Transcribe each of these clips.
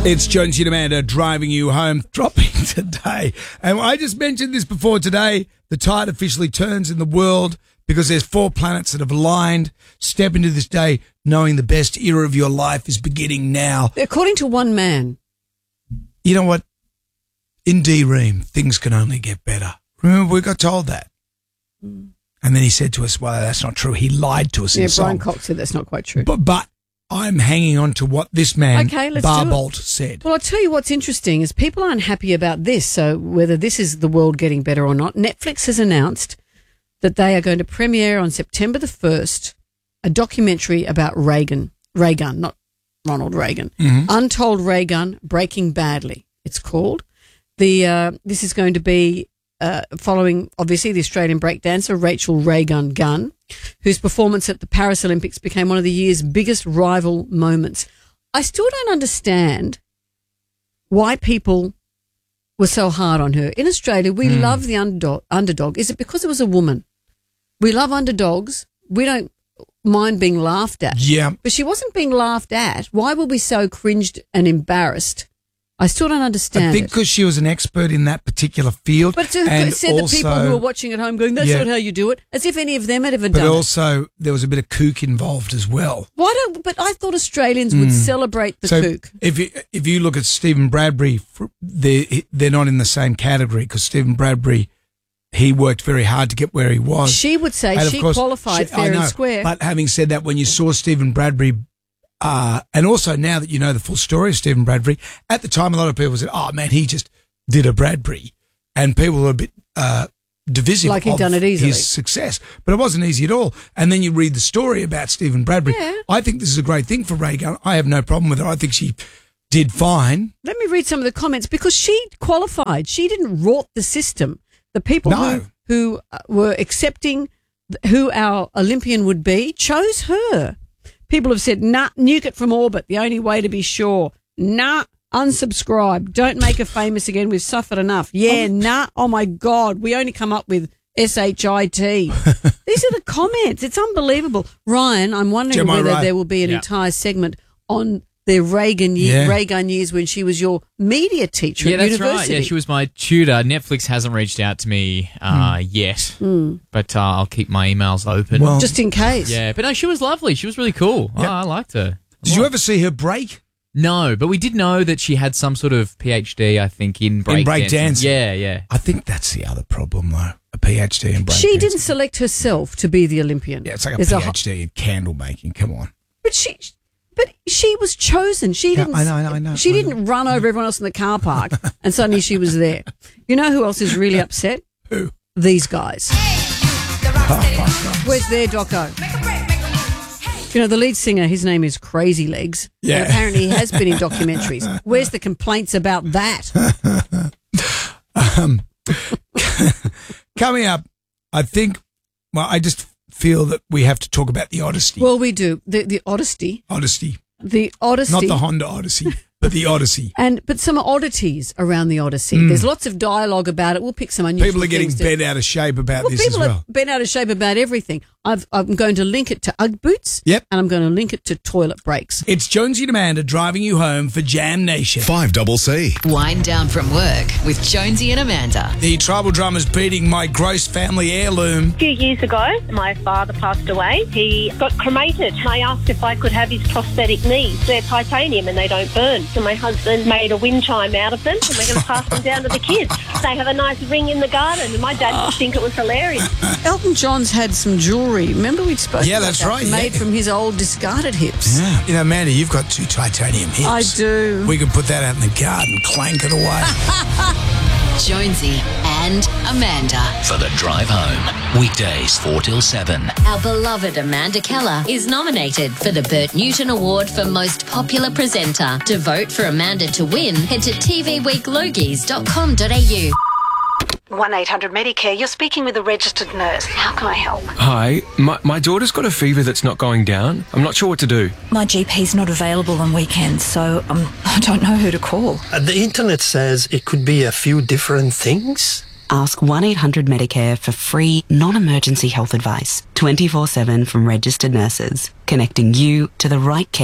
It's Jonesy and Amanda driving you home, dropping today. And I just mentioned this before today. The tide officially turns in the world because there's 4 planets that have aligned. Step into this day knowing the best era of your life is beginning now. According to one man. You know what? In D-Ream, things can only get better. Remember, we got told that. And then he said to us, well, that's not true. He lied to us in Yeah, a song. Brian Cox said that's not quite true. But I'm hanging on to what this man, let's Barbolt, said. Well, I'll tell you what's interesting is people aren't happy about this. So whether this is the world getting better or not, Netflix has announced that they are going to premiere on September the 1st a documentary about Raygun, not Ronald Reagan. Mm-hmm. Untold Raygun, Breaking Badly, it's called. This is going to be following, obviously, the Australian breakdancer Rachel Raygun Gunn, whose performance at the Paris Olympics became one of the year's biggest rival moments. I still don't understand why people were so hard on her. In Australia, we love the underdog. Is it because it was a woman? We love underdogs. We don't mind being laughed at. Yeah. But she wasn't being laughed at. Why were we so cringed and embarrassed? I still don't understand I think it. because she was an expert in that particular field. But and it said also, the people who were watching at home going, that's Yeah. not how you do it, as if any of them had ever But done also, there was a bit of kook involved as well. it. But I thought Australians would celebrate the So kook. if you look at Stephen Bradbury, they're not in the same category because Stephen Bradbury, he worked very hard to get where he was. She would say And of she course, qualified I fair know, and square. But having said that, when you saw Stephen Bradbury, and also now that you know the full story of Stephen Bradbury, at the time a lot of people said, oh man, he just did a Bradbury. And people were a bit divisive Like he'd of done it easily. his success. But it wasn't easy at all. And then you read the story about Stephen Bradbury. Yeah. I think this is a great thing for Raygun. I have no problem with her. I think she did fine. Let me read some of the comments because she qualified. She didn't rort the system. The people No. who were accepting who our Olympian would be chose her. People have said, nah, nuke it from orbit. The only way to be sure. Nah, unsubscribe. Don't make her famous again. We've suffered enough. Yeah, nah. Oh, my God. We only come up with SHIT. These are the comments. It's unbelievable. Ryan, I'm wondering Gemma, whether right. there will be an entire segment on the Raygun years when she was your media teacher Yeah, at that's university. right. Yeah, she was my tutor. Netflix hasn't reached out to me yet, but I'll keep my emails open. Well, Just in case. yeah, but no, she was lovely. She was really cool. Yeah. I liked her. Did you ever see her break? No, but we did know that she had some sort of PhD, I think, in breakdancing. Yeah. I think that's the other problem, though. A PhD in breakdancing. She didn't select herself to be the Olympian. Yeah, it's like a There's PhD in candle making. Come on. But she was chosen. She Yeah, didn't. I know. She didn't run over everyone else in the car park, and suddenly she was there. You know who else is really upset? Who? These guys. Where's their doco? You know, the lead singer, his name is Crazy Legs. Yeah. And apparently he has been in documentaries. Where's the complaints about that? Coming up, I think, well, I just feel that we have to talk about the Odyssey. Well, we do. The Odyssey. Odyssey. The Odyssey. Not the Honda Odyssey, but the Odyssey. But some oddities around the Odyssey. There's lots of dialogue about it. We'll pick some unusual People are getting things to- bent out of shape about this as people well. are bent out of shape about everything. I'm going to link it to Ugg boots. Yep. And I'm going to link it to toilet breaks. It's Jonesy and Amanda driving you home for Jam Nation. 5CC. Wind down from work with Jonesy and Amanda. The tribal drummer's beating my gross family heirloom. A few years ago, my father passed away. He got cremated. I asked if I could have his prosthetic knees. They're titanium and they don't burn. So my husband made a wind chime out of them and we're going to pass them down to the kids. They have a nice ring in the garden and my dad would think it was hilarious. Elton John's had some jewellery. Remember we'd spoken Yeah, about that's that? right, Made yeah. from his old discarded hips. Yeah. You know, Amanda, you've got 2 titanium hips. I do. We could put that out in the garden, clank it away. Jonesy and Amanda. For the drive home. Weekdays 4 till 7. Our beloved Amanda Keller is nominated for the Bert Newton Award for Most Popular Presenter. To vote for Amanda to win, head to tvweeklogies.com.au. 1-800-Medicare, you're speaking with a registered nurse. How can I help? Hi, my daughter's got a fever that's not going down. I'm not sure what to do. My GP's not available on weekends, so I don't know who to call. The internet says it could be a few different things. Ask 1-800-Medicare for free, non-emergency health advice, 24/7 from registered nurses, connecting you to the right care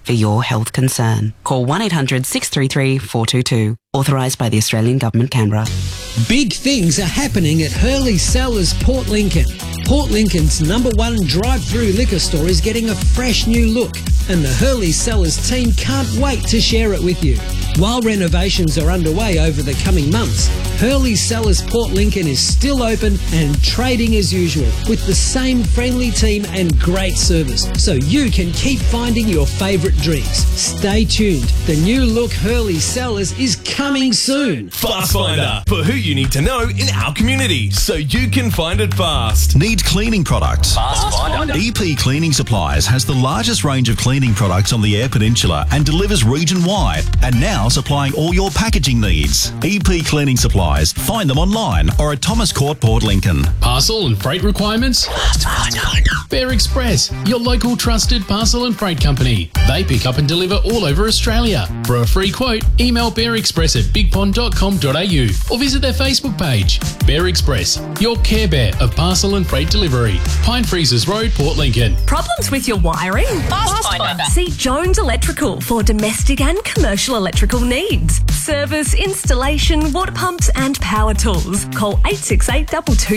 for your health concern. Call 1-800 633 422. Authorised by the Australian Government, Canberra. Big things are happening at Hurley Cellars, Port Lincoln. Port Lincoln's #1 drive-through liquor store is getting a fresh new look, and the Hurley Cellars team can't wait to share it with you. While renovations are underway over the coming months, Hurley Cellars Port Lincoln is still open and trading as usual with the same friendly team and great service, so you can keep finding your favourite drinks. Stay tuned. The new look Hurley Cellars is coming soon. Fast Finder, for who you need to know in our community, so you can find it fast. Need cleaning products? Fast Finder. EP Cleaning Supplies has the largest range of cleaning products on the Eyre Peninsula and delivers region-wide, and now supplying all your packaging needs. EP Cleaning Supplies. Find them online or at Thomas Court, Port Lincoln. Parcel and freight requirements? Bear Express, your local trusted parcel and freight company. They pick up and deliver all over Australia. For a free quote, email bearexpress@bigpond.com.au or visit their Facebook page. Bear Express, your Care Bear of parcel and freight delivery. Pine Freezers Road, Port Lincoln. Problems with your wiring? Fast Finder. See Jones Electrical for domestic and commercial electrical needs. Service, installation, water pumps and power tools. Call 868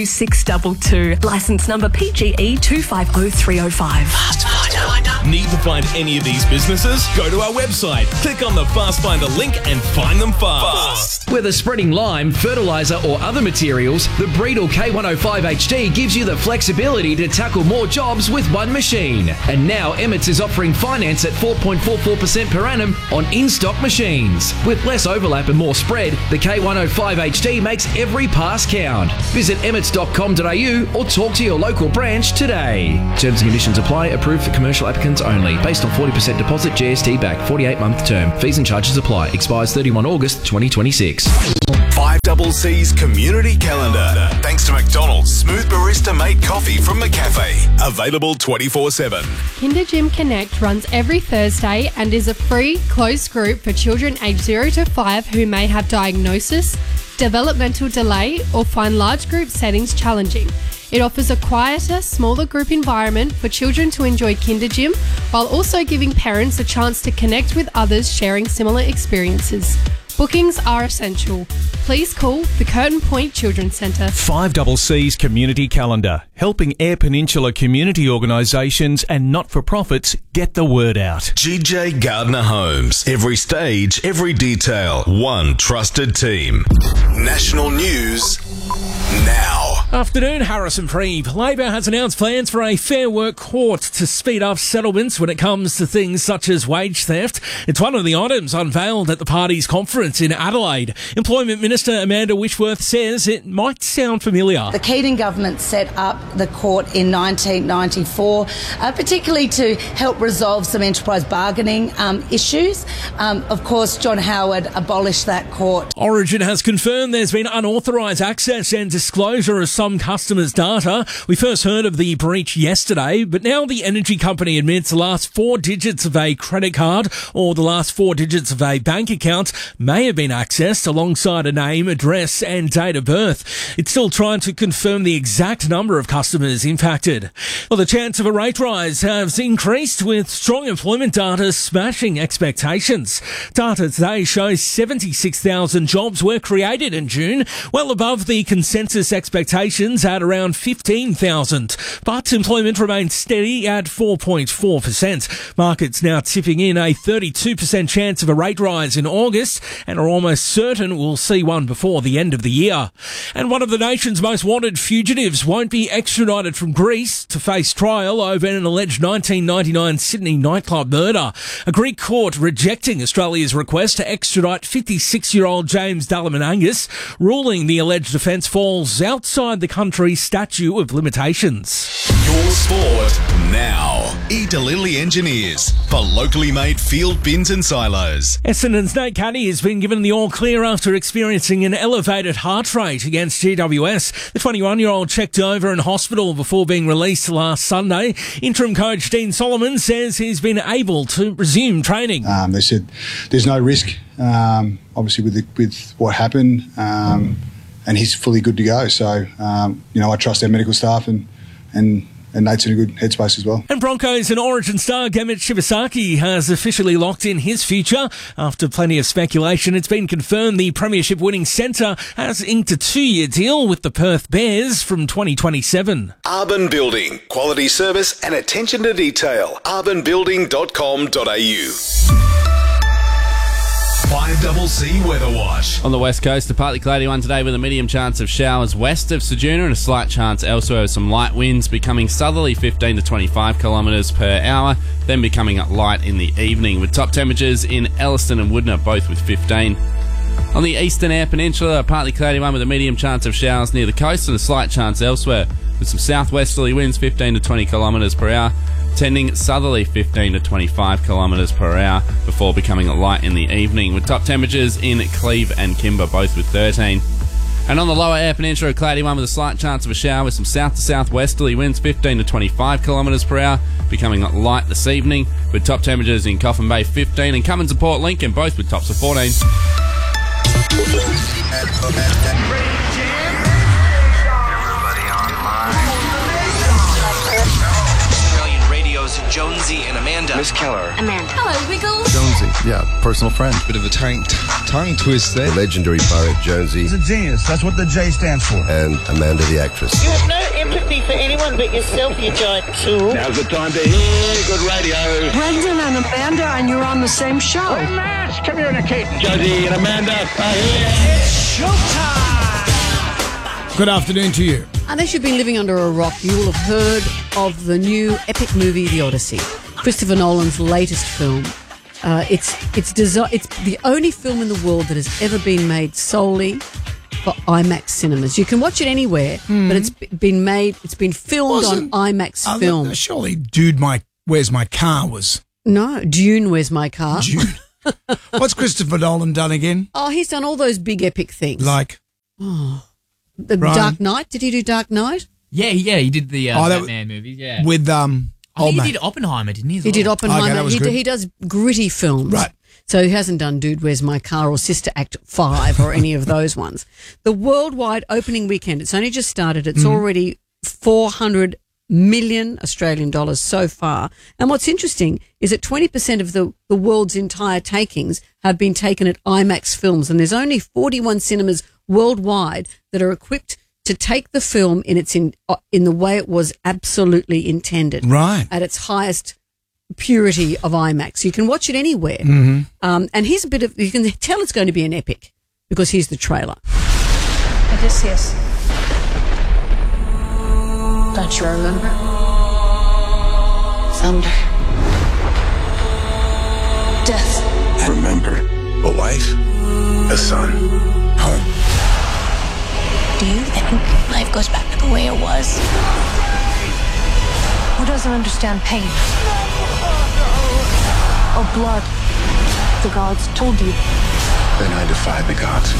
22622. Licence number PGE 250305. Fast Finder. Need to find any of these businesses? Go to our website, click on the Fast Finder link and find them fast. Whether spreading lime, fertiliser or other materials, the Breedle K105 HD gives you the flexibility to tackle more jobs with one machine. And now Emmett's is offering finance at 4.44% per annum on in-stock machines. With less overlap and more spread, the K105 HD makes every pass count. Visit emmets.com.au or talk to your local branch today. Terms and conditions apply. Approved for commercial applicants only. Based on 40% deposit, GST back, 48-month term. Fees and charges apply. Expires 31 August 2026. 5CC's Community Calendar. Thanks to McDonald's Smooth Barista Made Coffee from McCafe. Available 24/7. Kinder Gym Connect runs every Thursday and is a free, closed group for children aged 0 to 5 who may have diagnosis, developmental delay, or find large group settings challenging. It offers a quieter, smaller group environment for children to enjoy Kinder Gym, while also giving parents a chance to connect with others sharing similar experiences. Bookings are essential. Please call the Curtin Point Children's Centre. 5CC's Community Calendar, helping Eyre Peninsula community organisations and not-for-profits get the word out. GJ Gardner Homes. Every stage, every detail. One trusted team. National news now. Afternoon, Harrison Preeve. Labor has announced plans for a Fair Work Court to speed up settlements when it comes to things such as wage theft. It's one of the items unveiled at the party's conference in Adelaide. Employment Minister Amanda Whitworth says it might sound familiar. The Keating government set up the court in 1994, particularly to help resolve some enterprise bargaining issues. Of course, John Howard abolished that court. Origin has confirmed there's been unauthorised access and disclosure of some customers' data. We first heard of the breach yesterday, but now the energy company admits the last 4 digits of a credit card or the last 4 digits of a bank account may have been accessed alongside a name, address and date of birth. It's still trying to confirm the exact number of customers impacted. Well, the chance of a rate rise has increased with strong employment data smashing expectations. Data today shows 76,000 jobs were created in June, well above the consensus expectations at around 15,000. But employment remains steady at 4.4%. Markets now tipping in a 32% chance of a rate rise in August and are almost certain we'll see one before the end of the year. And one of the nation's most wanted fugitives won't be extradited from Greece to face trial over an alleged 1999 Sydney nightclub murder. A Greek court rejecting Australia's request to extradite 56-year-old James Dalamanangas, ruling the alleged offence falls outside the country's statute of limitations. Your sport now. E-Delilly Engineers for locally made field bins and silos. Essendon's Nate Caddy has been given the all-clear after experiencing an elevated heart rate against GWS. The 21-year-old checked over in hospital before being released last Sunday. Interim coach Dean Solomon says he's been able to resume training. They said there's no risk, obviously, with what happened, and he's fully good to go. So, I trust our medical staff and Nate's in a good headspace as well. And Broncos and Origin star Gemmet Shibasaki has officially locked in his future. After plenty of speculation, it's been confirmed the premiership-winning centre has inked a 2-year deal with the Perth Bears from 2027. Arbon Building. Quality service and attention to detail. arbonbuilding.com.au. 5CC Weather Watch. On the west coast, a partly cloudy one today with a medium chance of showers west of Ceduna and a slight chance elsewhere with some light winds becoming southerly 15 to 25 kilometres per hour, then becoming light in the evening with top temperatures in Elliston and Woodner both with 15. On the eastern Eyre Peninsula, a partly cloudy one with a medium chance of showers near the coast and a slight chance elsewhere with some southwesterly winds 15 to 20 kilometres per hour, tending southerly 15 to 25 kilometres per hour before becoming light in the evening with top temperatures in Cleve and Kimber both with 13. And on the lower Eyre Peninsula, a cloudy one with a slight chance of a shower with some south to southwesterly winds 15 to 25 kilometres per hour, becoming light this evening with top temperatures in Coffin Bay 15 and Cummins and Port Lincoln both with tops of 14. Jonesy and Amanda. Miss Keller. Amanda. Hello, Wiggles. Jonesy, yeah, personal friend. Bit of a tongue twist there. The legendary poet Jonesy. He's a genius. That's what the J stands for. And Amanda, the actress. You have no empathy for anyone but yourself, you giant tool. Now's the time to hear good radio. Brendan and Amanda, and you're on the same show. Hey, Mash, come here and Kate. Jonesy and Amanda are here. It's showtime. Good afternoon to you. Unless you've been living under a rock, you will have heard of the new epic movie, The Odyssey, Christopher Nolan's latest film. It's the only film in the world that has ever been made solely for IMAX cinemas. You can watch it anywhere, but it's been filmed on IMAX film. Surely Where's My Car was. No, Dune, Where's My Car? Dune. What's Christopher Nolan done again? Oh, he's done all those big epic things. Like? The Dark Knight. Did he do Dark Knight? Yeah, he did the Batman movies. Yeah, with I think he did Oppenheimer, didn't he? He did Oppenheimer. Okay, he does gritty films, right? So he hasn't done Dude, Where's My Car or Sister Act 5 or any of those ones. The worldwide opening weekend. It's only just started. It's already 400 million Australian dollars so far. And what's interesting is that 20% of the world's entire takings have been taken at IMAX films, and there's only 41 cinemas worldwide that are equipped to take the film in the way it was absolutely intended, right, at its highest purity of IMAX. You can watch it anywhere, and here's you can tell it's going to be an epic because here's the trailer. Odysseus, don't you remember? Thunder, death. I remember a wife, a son, home. Do you think life goes back to the way it was? Who doesn't understand pain? Or blood? The gods told you. Then I defied the gods.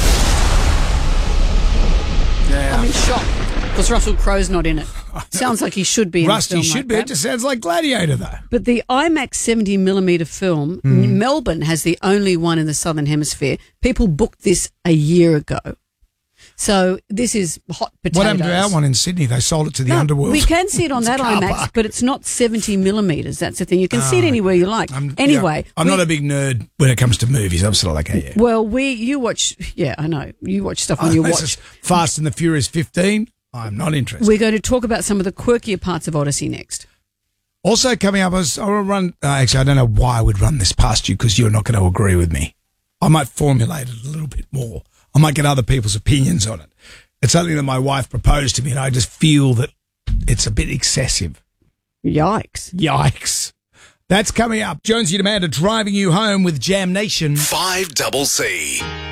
Yeah. I'm in shock because Russell Crowe's not in it. Sounds like he should be in Rusty a film should be. It just sounds like Gladiator, though. But the IMAX 70mm film, Melbourne has the only one in the Southern Hemisphere. People booked this a year ago. So this is hot potatoes. What happened to our one in Sydney? They sold it to the underworld. We can see it on that IMAX, but it's not 70mm. That's the thing. You can see it anywhere you like. I'm not a big nerd when it comes to movies. I'm sort of like, yeah. Well, you watch. Yeah, I know. You watch stuff on your watch. Fast and the Furious 15. I'm not interested. We're going to talk about some of the quirkier parts of Odyssey next. Also coming up, I want to run. Actually, I don't know why I would run this past you because you're not going to agree with me. I might formulate it a little bit more. I might get other people's opinions on it. It's something that my wife proposed to me, and I just feel that it's a bit excessive. Yikes. That's coming up. Jonesy and Amanda driving you home with Jam Nation. 5CC.